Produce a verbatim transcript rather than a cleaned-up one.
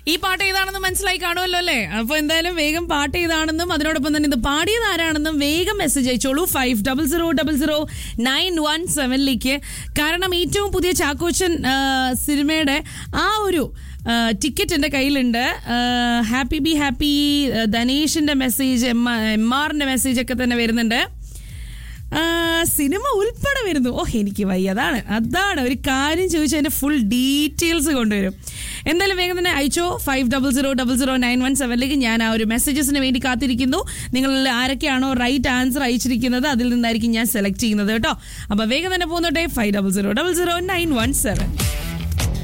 ഈ പാട്ട് ഏതാണെന്ന് മനസ്സിലായി കാണുമല്ലോ അല്ലേ? അപ്പൊ എന്തായാലും വേഗം പാട്ട് ഏതാണെന്നും അതിനോടൊപ്പം തന്നെ ഇത് പാടിയത് ആരാണെന്നും വേഗം മെസ്സേജ് അയച്ചോളൂ five double zero double zero nine one സെവനിലേക്ക്. കാരണം ഏറ്റവും പുതിയ ചാക്കോച്ചൻ സിനിമയുടെ ആ ഒരു ടിക്കറ്റ് എൻ്റെ കയ്യിലുണ്ട്. Happy be happy ധനേഷിൻ്റെ message, M M ആറിൻ്റെ മെസ്സേജ് ഒക്കെ തന്നെ വരുന്നുണ്ട്. സിനിമ ഉൾപ്പെടെ വരുന്നു. ഓ എനിക്ക് വയ്യ, അതാണ് അതാണ് ഒരു കാര്യം ചോദിച്ചാൽ അതിൻ്റെ ഫുൾ ഡീറ്റെയിൽസ് കൊണ്ടുവരും. എന്തായാലും വേഗം തന്നെ അയച്ചോ five double zero double zero nine one സെവനിലേക്ക്. ഞാൻ ആ ഒരു മെസ്സേജസിന് വേണ്ടി കാത്തിരിക്കുന്നു. നിങ്ങളിൽ ആരൊക്കെയാണോ റൈറ്റ് ആൻസർ അയച്ചിരിക്കുന്നത് അതിൽ നിന്നായിരിക്കും ഞാൻ സെലക്ട് ചെയ്യുന്നത് കേട്ടോ. അപ്പോൾ വേഗം തന്നെ പോകുന്നോട്ടെ five double zero double zero nine one seven.